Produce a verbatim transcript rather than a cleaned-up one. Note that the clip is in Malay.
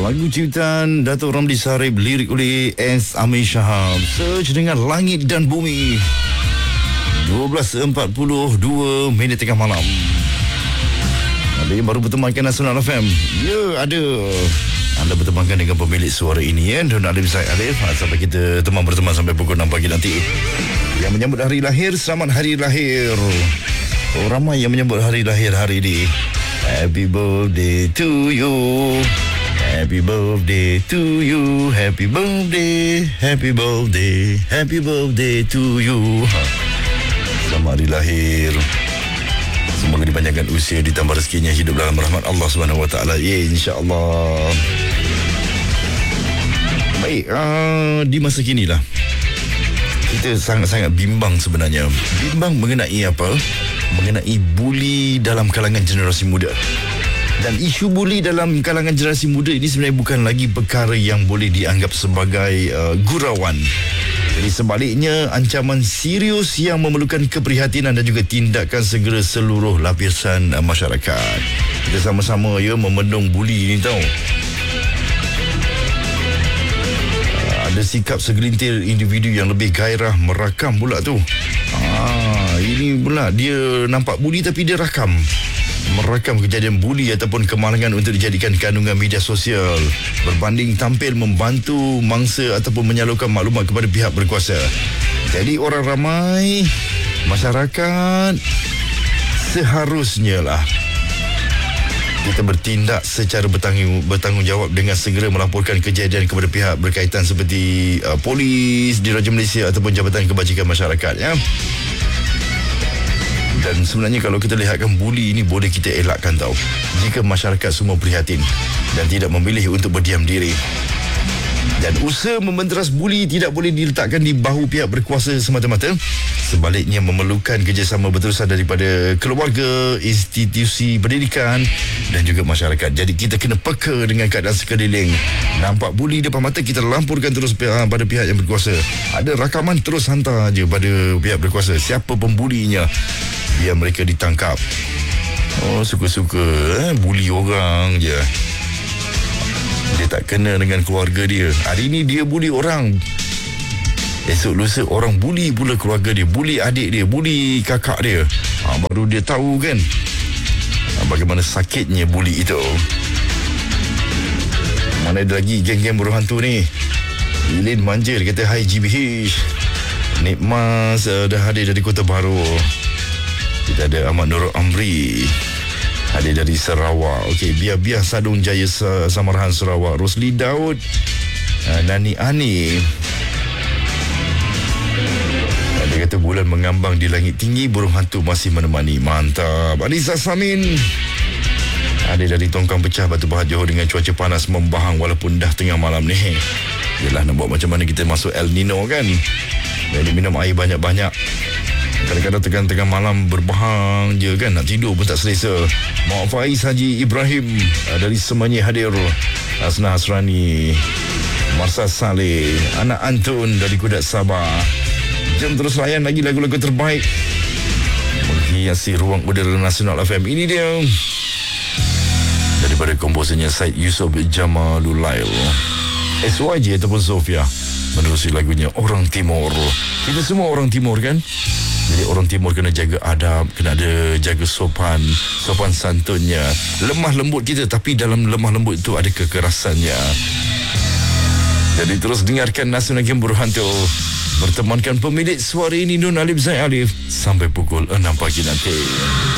Lagu ciptaan Datuk Ramli Sarip, lirik oleh S. Amir Shahab. Search dengan Langit dan Bumi. dua belas empat puluh dua minit tengah malam. Ada yang baru bertemankan Nasional F M. Ya, ada. Anda bertemankan dengan pemilik suara ini, ya, Don Alif Zaid Alif. Sampai kita teman berteman sampai pukul enam pagi nanti. Yang menyambut hari lahir, selamat hari lahir. Oh, ramai yang menyambut hari lahir hari ini. Happy birthday to you. Happy birthday to you. Happy birthday. Happy birthday. Happy birthday to you. Selamat hari lahir. Semoga dipanjangkan usia, ditambah rezekinya, hidup dalam rahmat Allah Subhanahu Wa Taala. Ya, insya-Allah. Baik, uh, di masa kini lah kita sangat-sangat bimbang sebenarnya. Bimbang mengenai apa? Mengenai buli dalam kalangan generasi muda. Dan isu buli dalam kalangan generasi muda ini sebenarnya bukan lagi perkara yang boleh dianggap sebagai uh, gurauan. Jadi sebaliknya, ancaman serius yang memerlukan keprihatinan dan juga tindakan segera seluruh lapisan uh, masyarakat. Kita sama-sama ya memendung buli ini, tahu. Uh, ada sikap segelintir individu yang lebih gairah merakam pula tu. Ah, ini pula dia nampak buli tapi dia rakam. Merakam kejadian buli ataupun kemalangan untuk dijadikan kandungan media sosial, berbanding tampil membantu mangsa ataupun menyalurkan maklumat kepada pihak berkuasa. Jadi orang ramai, masyarakat, seharusnya lah kita bertindak secara bertanggung, bertanggungjawab dengan segera melaporkan kejadian kepada pihak berkaitan seperti uh, polis, Diraja Malaysia ataupun Jabatan Kebajikan Masyarakat, ya. Dan sebenarnya kalau kita lihatkan buli ini boleh kita elakkan, tahu, jika masyarakat semua prihatin dan tidak memilih untuk berdiam diri. Dan usaha membenteras buli tidak boleh diletakkan di bahu pihak berkuasa semata-mata. Sebaliknya memerlukan kerjasama berterusan daripada keluarga, institusi pendidikan dan juga masyarakat. Jadi kita kena peka dengan keadaan sekeliling. Nampak buli depan mata, kita lampurkan terus pada pihak yang berkuasa. Ada rakaman, terus hantar je pada pihak berkuasa. Siapa pembulinya, biar mereka ditangkap. Oh, suka-suka eh, buli orang je. Dia tak kena dengan keluarga dia. Hari ni dia buli orang, esok lusa orang buli pula keluarga dia, buli adik dia, buli kakak dia. Ha, baru dia tahu kan ha, bagaimana sakitnya buli itu. Mana ada lagi geng-geng buruh hantu ni. Ilin manja, dia kata hi G B H. Nik Mas uh, dah hadir dari Kota Baru. Kita ada Ahmad Nurul Amri, hadir dari Sarawak. Okey, biar-biar Sadung Jaya Samarahan Sarawak. Rosli Daud, uh, Nani Ani. Dia kata bulan mengambang di langit tinggi, burung hantu masih menemani. Mantap. Anissa Samin, ada dari Tongkang Pecah, Batu Pahat, Johor, dengan cuaca panas membahang walaupun dah tengah malam ni. Yelah, nak buat macam mana kita masuk El Nino kan. Jadi minum air banyak-banyak. Kadang-kadang tengah-tengah malam berbahang je kan, nak tidur pun tak selesa. Mak Faiz Haji Ibrahim dari Semenyi hadir. Asna Hasrani, Marsa Saleh, Anak Antun dari Kudat Sabah. Jom terus layan lagi lagu-lagu terbaik menghiasi ruang udara Nasional F M. Ini dia daripada komposernya Syed Yusof Jamalulail, S Y J ataupun Sofia, menerusi lagunya Orang Timur. Kita semua orang Timur kan. Jadi orang Timur kena jaga adab, kena ada jaga sopan, sopan santunnya. Lemah lembut kita, tapi dalam lemah lembut itu ada kekerasannya. Jadi terus dengarkan Nasional Game Buruh Hantu. Bertemankan pemilik suara ini, Don Alif Zaid Alif, sampai pukul enam pagi nanti.